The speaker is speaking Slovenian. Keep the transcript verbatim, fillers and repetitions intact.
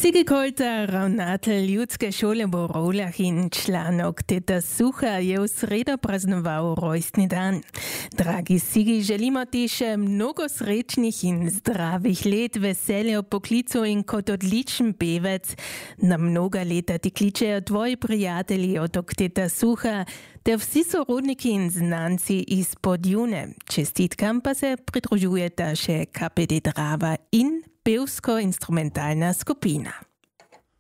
Sigi Kolta, ravnatelj ljudske šole v Rovljah in članok Teta Suha je v sredo praznoval rojstni dan. Dragi Sigi, želimo ti še mnogo srečnih in zdravih let, veselja v poklicu in kot odličen pevec. Na mnoga leta ti kličejo tvoji prijatelji otok Teta Suha, ter vsi sorodniki in znanci iz Podjune. Čestitkam pa se pridružujeta še K P D Drava in pevsko-instrumentalna skupina.